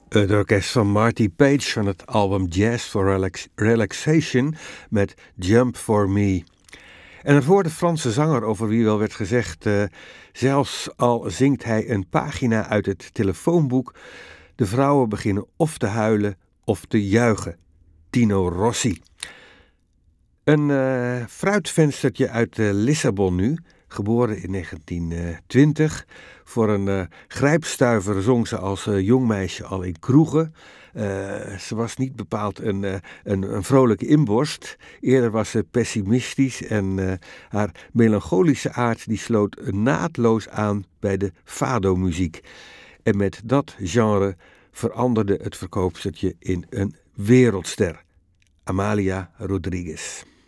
Het orkest van Marty Page van het album Jazz for Relaxation met Jump for Me. En daarvoor de Franse zanger over wie wel werd gezegd, zelfs al zingt hij een pagina uit het telefoonboek, de vrouwen beginnen of te huilen of te juichen. Tino Rossi. Een fruitvenstertje uit Lissabon nu, geboren in 1920. Voor een grijpstuiver zong ze als jong meisje al in kroegen. Ze was niet bepaald een vrolijke inborst. Eerder was ze pessimistisch en haar melancholische aard die sloot naadloos aan bij de fado-muziek. En met dat genre veranderde het verkoopstertje in een wereldster. Amalia Rodriguez.